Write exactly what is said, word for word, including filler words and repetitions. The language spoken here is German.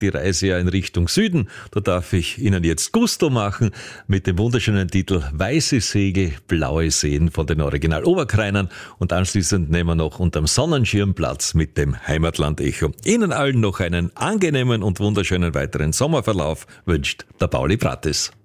die Reise ja in Richtung Süden. Da darf ich Ihnen jetzt Gusto machen mit dem wunderschönen Titel Weiße Segel, blaue Seen von den Original Oberkreinern und anschließend nehmen wir noch unterm Sonnenschirm Platz mit dem Heimatland-Echo. Ihnen allen noch einen angenehmen und wunderschönen weiteren Sommerverlauf wünscht der Pauli Pratis.